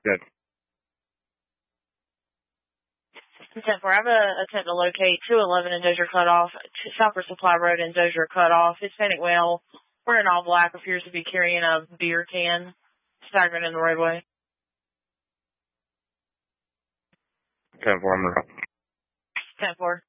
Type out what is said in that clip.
Good. 10-4, I have a attempt to locate 211 in Dozier Cutoff, Southwest Supply Road in Dozier Cutoff. Hispanic male, wearing all black, appears to be carrying a beer can, staggering in the roadway. 10-4, I'm 10-4.